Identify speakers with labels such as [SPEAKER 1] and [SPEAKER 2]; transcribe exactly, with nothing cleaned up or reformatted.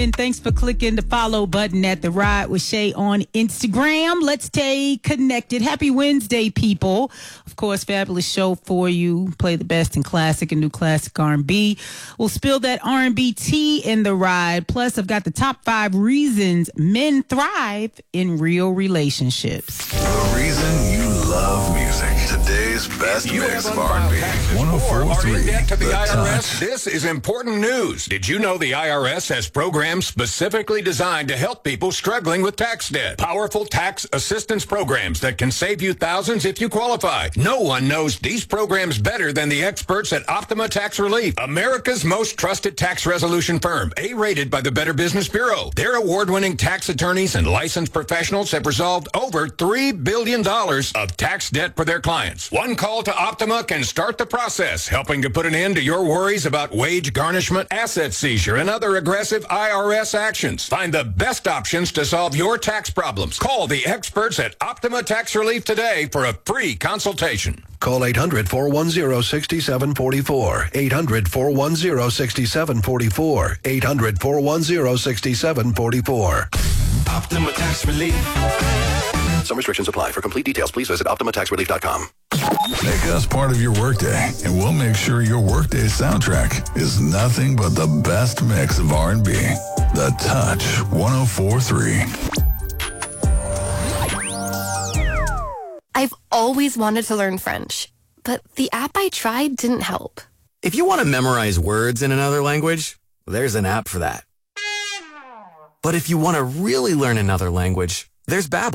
[SPEAKER 1] And thanks for clicking the follow button at The Ride with Shay on Instagram. Let's stay connected. Happy Wednesday, people. Of course, fabulous show for you. Play the best in classic and new classic R and B. We'll spill that R and B tea in The Ride. Plus, I've got the top five reasons men thrive in real relationships.
[SPEAKER 2] The reason you love music. Today's best
[SPEAKER 3] you
[SPEAKER 2] mix of R and B.
[SPEAKER 3] one oh four point three. Are in debt to the, the I R S?
[SPEAKER 2] Touch.
[SPEAKER 3] This is important news. Did you know the I R S has programs specifically designed to help people struggling with tax debt? Powerful tax assistance programs that can save you thousands if you qualify. No one knows these programs better than the experts at Optima Tax Relief, America's most trusted tax resolution firm, A-rated by the Better Business Bureau. Their award-winning tax attorneys and licensed professionals have resolved over three billion dollars of tax debt for their clients. One call to Optima can start the process, helping to put an end to your worries about wage garnishment, asset seizure, and other aggressive I R S actions. Find the best options to solve your tax problems. Call the experts at Optima Tax Relief today for a free consultation.
[SPEAKER 4] Call eight hundred, four one zero, six seven four four. eight hundred, four one zero, six seven four four. eight hundred, four one zero, six seven four four.
[SPEAKER 2] Optima Tax Relief.
[SPEAKER 4] Some restrictions apply. For complete details, please visit optima tax relief dot com.
[SPEAKER 5] Make us part of your workday, and we'll make sure your workday soundtrack is nothing but the best mix of R and B. The Touch one oh four point three.
[SPEAKER 6] I've always wanted to learn French, but the app I tried didn't help.
[SPEAKER 7] If you want to memorize words in another language, there's an app for that. But if you want to really learn another language, there's Babbel.